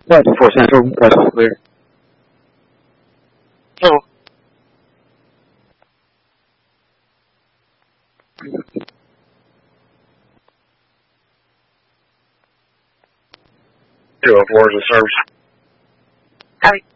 West 4 Central, West is clear. Oh. Two 4 is a service. Copy.